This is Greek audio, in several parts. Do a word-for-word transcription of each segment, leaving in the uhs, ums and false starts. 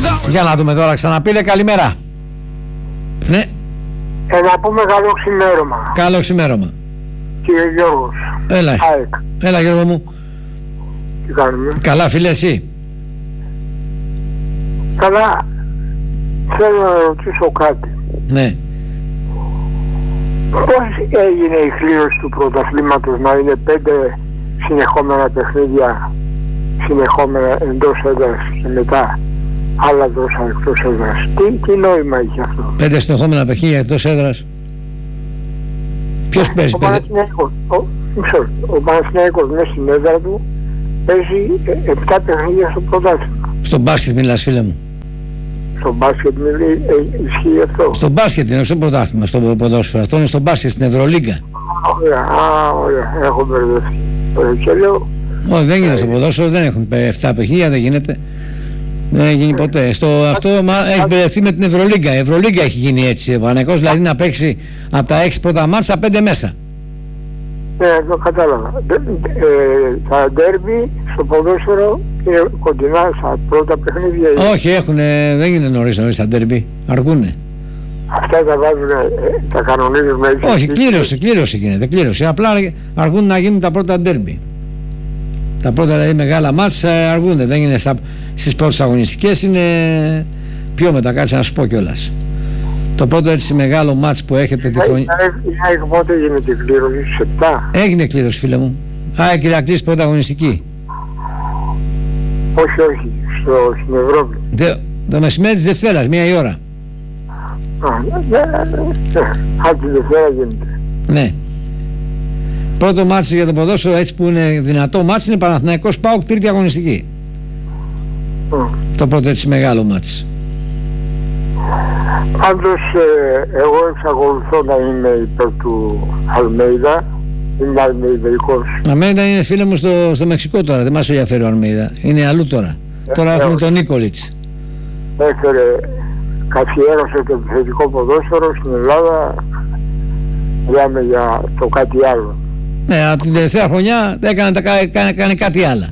Για να δούμε τώρα, ξαναπείτε καλημέρα. Ναι. Ε, να πούμε καλό ξημέρωμα. Καλό ξημέρωμα. Κύριε Γιώργος. Έλα. ΑΕΚ. Έλα Γιώργο μου. Τι κάνουμε? Καλά φίλε, εσύ? Καλά. Θέλω να ρωτήσω κάτι. Ναι. Πώς έγινε η κλήρωση του πρωταθλήματος να είναι πέντε συνεχόμενα παιχνίδια συνεχόμενα εντός έδρας και μετά άλλα τόσα εκτός έδρας? Τι, τι νόημα είχε αυτό? Πέντε συνεχόμενα παιχνίδια εκτός έδρας. Ποιος παίζει ο πέντε? Παναθηναϊκός, ο, ο Παναθηναϊκός μέσα στην έδρα του παίζει επτά παιχνίδια στο πρωτάθλημα. Στο μπάσκετ μιλάς φίλε μου? Στο μπάσκετ μιλεί, ε, ισχύει αυτό? Στο μπάσκετ είναι, στο πρωτάθλημα, στο ποδόσφαιρο. Αυτό είναι στο μπάσκετ, στην Ευρωλίγκα. Ωραία, α, ωραία, έχω μπερδευτεί. Και λέω... Όχι, δεν γίνεται στο ποδόσφαιρο, δεν έχουν επτά παιχνίδια, δεν γίνεται. Δεν έχει γίνει ποτέ. Στο, αυτό έχει μπερδευτεί με την Ευρωλίγκα. Η Ευρωλίγκα έχει γίνει έτσι. Ο Παναθηναϊκός δηλαδή να παίξει από τα έξι πρώτα μάτς τα πέντε μέσα. Ναι, το κατάλαβα. Ε, τα ντέρμπι στο ποδόσφαιρο είναι κοντινά στα πρώτα παιχνίδια. Όχι, έχουν, δεν είναι νωρίς νωρίς τα ντέρμπι. Αργούνε. Αυτά τα βάζουν, ε, τα κανονίζουν με έτσι. Όχι, κλήρωση, κλήρωση γίνεται, κλήρωση. Απλά αργούν να γίνουν τα πρώτα ντέρμπι. Τα πρώτα δηλαδή μεγάλα μάτς αργούνται. Δεν είναι στα, στις πρώτες αγωνιστικές, είναι πιο μετά. Κάτσε να σου πω κιόλας. Το πρώτο έτσι μεγάλο μάτς που έχετε τη χρονιά. Η ΑΕΚ πότε γίνεται η κλήρωση? Στις επτά. Έγινε κλήρωση φίλε μου. ΑΕΚ Ηρακλής πρώτα αγωνιστική. Όχι, όχι, στο, στην Ευρώπη. Δε, το μεσημέρι της Δευτέρας, μία η ώρα. Α, ναι, ναι, αν τη Δευτέρα γίνεται. Ναι. Πρώτο μάτς για το ποδόσφαιρο έτσι που είναι δυνατό μάτς είναι Παναθηναϊκός ΠΑΟΚ τρίτη αγωνιστική. Mm. Το πρώτο έτσι μεγάλο μάτς. Πάντως ε, εγώ εξακολουθώ να είμαι υπέρ του Αλμέιδα. Είμαι αλμεϊδαϊκός. Αλμέιδα είναι φίλε μου στο, στο Μεξικό τώρα, δεν μας ενδιαφέρει ο Αλμέιδα. Είναι αλλού τώρα. Ε, τώρα ε, έχουμε ε, τον Νίκολιτς. Έφερε, καθιέρωσε το επιθετικό ποδόσφαιρο στην Ελλάδα. Μιλάμε για το κάτι άλλο. Ναι, από την τελευταία χρονιά δεν έκανε, έκανε, έκανε κάτι άλλο.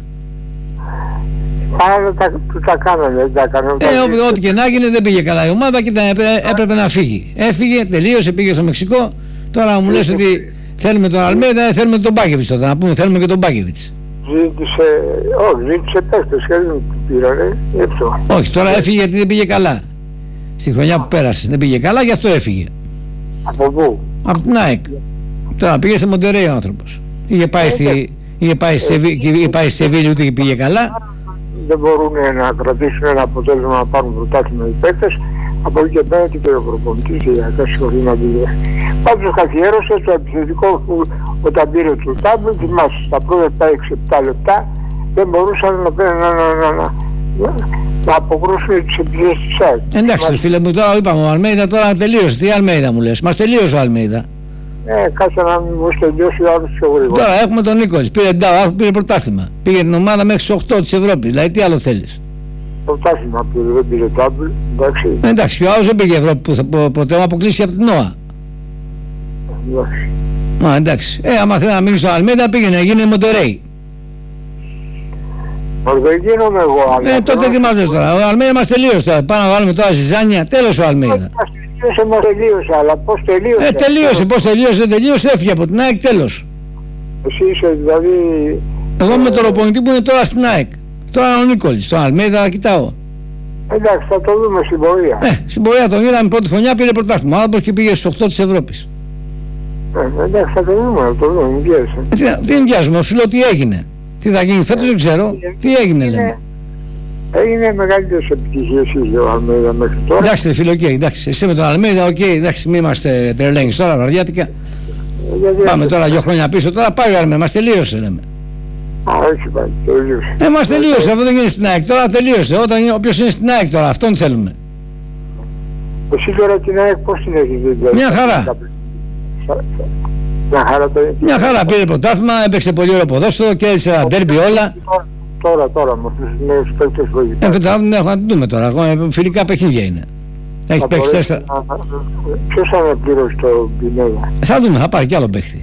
Άρα τα, τα κάνανε, δεν τα κάνανε. Ε, ό,τι και να γίνει δεν πήγε καλά η ομάδα και έπρεπε, έπρεπε να φύγει. Έφυγε, τελείωσε, πήγε στο Μεξικό. Τώρα μου λες ότι θέλουμε τον Αλμέιδα, ε, θέλουμε τον Μπάκεβιτς τότε. Να πούμε θέλουμε και τον Μπάκεβιτς. Ζήτησε, όχι, ζήτησε παίχτες και δεν πήρανε, γι' αυτό. Όχι, τώρα έφυγε γιατί δεν πήγε καλά. Στη χρονιά που πέρασε δεν πήγε καλά, γι' αυτό έφυγε. Από πού? Από την ΑΕΚ. Τώρα πήγε σε Μοντερέι ο άνθρωπος. Είχε πάει, ε, στη, είχε πάει, σε, είχε πάει στη Σεβίλη, ούτε πήγε καλά. Δεν μπορούν να κρατήσουν ένα αποτέλεσμα να πάρουν πρωτάθλημα οι παίκτες. Από εκεί και πέρα και ο προπονητής για να συγχωρεί να πει. Πάντως καθιέρωσε το επιθετικό που όταν πήρε το τάμπλ, θυμάσαι, στα πρώτα έξι επτά λεπτά δεν μπορούσαν να, να, να, να, να αποκρούσουν τις επιθέσεις της ΑΕΚ. Εντάξει φίλε μου, τώρα είπαμε ο Αλμέιδα τώρα τελείωσε. Τι Αλμέιδα μου λες? Μας τελείωσε ο Αλμέιδα. Ε, κάτσε να μην μου τελειώσει ο άλλος πιο γρήγορα. Τώρα έχουμε τον Νίκολης, πήρε ντάου, πήρε πρωτάθλημα. Πήγε την ομάδα μέχρι στις οκτώ της Ευρώπης, δηλαδή τι άλλο θέλεις? Πρωτάθλημα πήρε, δεν πήρε τάμπλ, εντάξει. Ε, εντάξει, και ο άλλος δεν πήγε Ευρώπη που θα ποτέ να αποκλείσει από την ΝΟΑ. Εντάξει. Μα εντάξει, ε, άμα θέλει να μείνει στο Αλμέιδα πήγαινε, γίνει Μοντερέι. Δεν γίνομαι εγώ, αλλά... Ε, τότε τι μας λες τώρα, ο Αλμέιδα μας τελείωσε τώρα, πάμε να βάλουμε τώρα ζυζάνια, τέλος ο Αλμέιδα. Τελείωσε, μας τελείωσε, αλλά πώς τελείωσε? Ε, τελείωσε, πώς τελείωσε, δεν τελείωσε, έφυγε από την ΑΕΚ, τέλος. Εσύ είσαι δηλαδή... Εγώ με τον προπονητή που είναι τώρα στην ΑΕΚ. Τώρα ο Νίκολης, τον Αλμέιδα κοιτάω. Εντάξει, θα το δούμε στην πορεία. Ε, στην πορεία τον είδαμε πρώτη χρονιά, πήρε πρωτάθλημα, όπως και πήγε στις οκτώ της Ευρώπης. Ε, εντάξει, θα το δούμε, θα το δούμε, μην πιέζεσαι. Ε, τι δεν πιάζουμε, σου λέω τι έγινε. Τι θα γίνει φέτος δεν ξέρω, τι έγινε λέμε. Έγινε μεγαλύτερες επιτυχίες η Αλμέιδα μέχρι τώρα. Εντάξει φίλε, οκ, εντάξει, εσύ με τον Αλμέιδα, οκ, εντάξει, μην είμαστε τρελαίνεις τώρα, βαρδιάτικα. Πάμε τώρα δύο χρόνια πίσω, τώρα πάει ο Αλμέιδα, μας τελείωσε λέμε. Α, όχι πάλι, τελείωσε. Ε, μας τελείωσε, αυτό δεν γίνει στην ΑΕΚ, τώρα τελείωσε, όταν, όποιος είναι στην ΑΕΚ τώρα, αυτόν θέλουμε. Εσύ τώρα την ΑΕΚ πώς την έχεις δει? Μια χαρά. Μια χαρά, το... Μια χαρά, πήρε πρωτάθλημα, έπαιξε πολύ ωραίο ποδόσφαιρο, κέρδισε ένα ντέρμπι όλα. Τώρα, τώρα, με αυτούς τους νέους παίκτες λογικά. Ε, θα να το δούμε τώρα, φιλικά παιχνίδια είναι. Έχει παίξει τέσσερα. Ποιος θα αναπληρώσει το Πινέδα? Θα δούμε, θα πάρει κι άλλο παίχτη.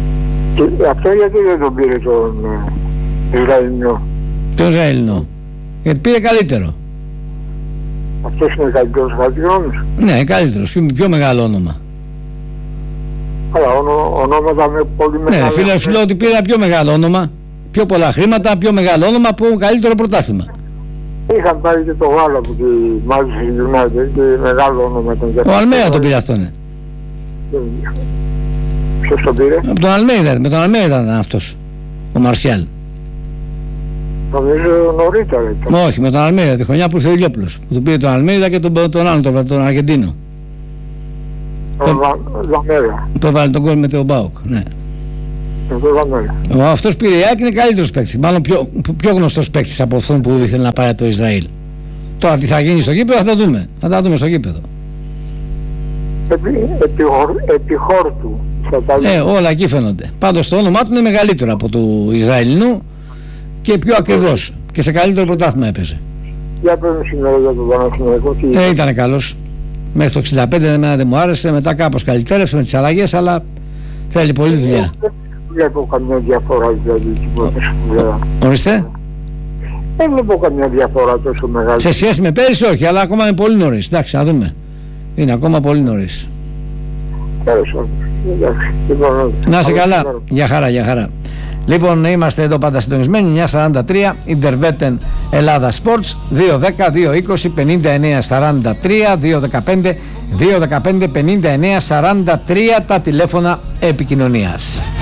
Αυτό γιατί δεν τον πήρε τον Ισραηλινό? Τον Ισραηλινό. Γιατί πήρε καλύτερο. Αυτός είναι καλύτερος Χατζηγιάννης. Ναι, καλύτερος, πιο, πιο μεγάλο όνομα. Αλλά ονο, ονόματα με πολύ μεγάλο. Ναι, φίλε, σου λέω ότι πήρε ένα πιο μεγάλο όνομα. Πιο πολλά χρήματα, πιο μεγάλο όνομα από καλύτερο πρωτάθλημα. Είχαν πάρει και το Γάλλο από τη Manchester United και μεγάλο όνομα ήταν. Ο Αλμέιδα τον πήρε αυτόν. Ναι. Ποιος τον πήρε? Από τον Αλμέιδα, με τον Αλμέιδα ήταν αυτός. Ο Μαρσιάλ. Νομίζω νωρίτερα ήταν. Όχι, με τον Αλμέιδα, τη χρονιά που ήρθε ο Ηλιόπουλος. Που του πήρε τον Αλμέιδα και τον, τον άλλο, τον, τον Αργεντίνο. Τον Λαμέρα. Το βάλει τον κόλ με τον Μπάουκ. Ναι. Ο αυτός πήρε η Άκη, είναι καλύτερος παίκτης. Μάλλον πιο, πιο γνωστός παίκτης από αυτόν που ήθελε να πάει το Ισραήλ. Τώρα τι θα γίνει στο γήπεδο θα τα δούμε. Θα τα δούμε στο γήπεδο. Επί, επί χόρτου. Ε, όλα εκεί φαίνονται. Πάντως το όνομά του είναι μεγαλύτερο από του Ισραηλινού και πιο ακριβώς. Και σε καλύτερο πρωτάθλημα έπαιζε. Για πέρα σήμερα για τον Παναθηναϊκό. Ε, ήταν καλός. Μέχρι το εξήντα πέντε εμένα δεν μου άρεσε. Μετά κάπως καλυτέρευσε με τις αλλαγές, αλλά θέλει πολλή δουλειά. Δεν βλέπω καμιά διαφορά δηλαδή. Ορίστε. Δεν βλέπω καμιά διαφορά τόσο μεγάλη. Σε σχέση με πέρυσι όχι, αλλά ακόμα είναι πολύ νωρίς. Εντάξει, να δούμε. Είναι ακόμα πολύ νωρίς. Να είσαι καλά. Για χαρά, για χαρά. Λοιπόν, είμαστε εδώ πάντα συντονισμένοι. εννιά σαράντα τρία Ιντερβέτεν Ελλάδα Sports. δύο δέκα δύο είκοσι πενήντα εννέα σαράντα τρία δύο δεκαπέντε δύο δεκαπέντε πενήντα εννέα σαράντα τρία τα τηλέφωνα επικοινωνίας.